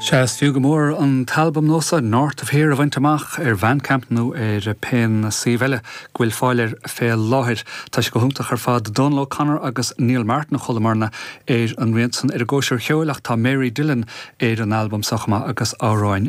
Seas fiú go mór an talbam nósa North of Here a bhainteach Van Camp nó pein síomhile ghuiil fáilir féil láthir tá go thumtach ar fad Donal O'Connor agus Neil Martin cholamarna an riansan ar a ggóisiir cheolaach tá Mary Dillon an album sochma agus áráin